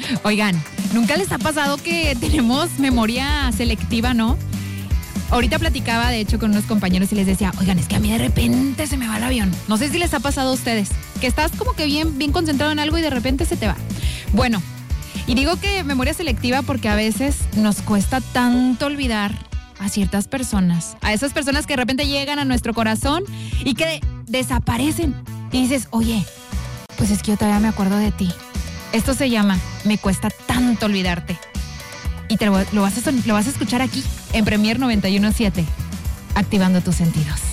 Oigan, ¿nunca les ha pasado que tenemos memoria selectiva, no? Ahorita platicaba, de hecho, con unos compañeros y les decía, oigan, es que a mí de repente se me va el avión. No sé si les ha pasado a ustedes, que estás como que bien concentrado en algo y de repente se te va. Bueno, y digo que memoria selectiva porque a veces nos cuesta tanto olvidar a ciertas personas, a esas personas que de repente llegan a nuestro corazón y que desaparecen. Y dices, oye, pues es que yo todavía me acuerdo de ti. Esto se llama Me cuesta tanto olvidarte. Y lo vas a escuchar aquí, en Premier 91.7, activando tus sentidos.